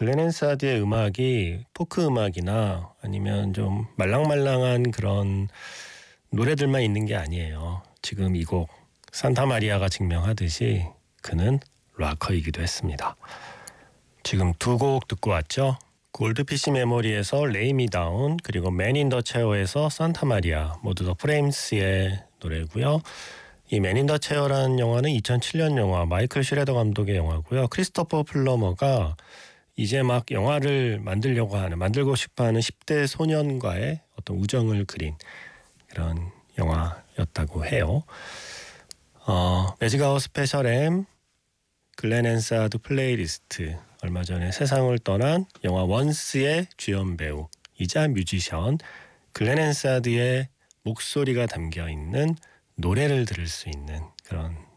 글렌 앤사드의 음악이 포크 음악이나 아니면 좀 말랑말랑한 그런 노래들만 있는 게 아니에요. 지금 이 곡 산타 마리아가 증명하듯이 그는 락커이기도 했습니다. 지금 두 곡 듣고 왔죠. 골드피시 메모리에서 레이 미 다운, 그리고 맨 인 더 체어에서 산타 마리아, 모두 다 프레임스의 노래고요. 이 맨 인 더 체어라는 영화는 2007년 영화, 마이클 슈레더 감독의 영화고요. 크리스토퍼 플러머가 이제 막 영화를 만들고 싶어하는 10대 소년과의 어떤 우정을 그린 그런 영화였다고 해요. 매직 아워 스페셜 M, 글렌 앤사드 플레이리스트, 얼마 전에 세상을 떠난 영화 원스의 주연 배우이자 뮤지션 글렌 앤사드의 목소리가 담겨있는 노래를 들을 수 있는 그런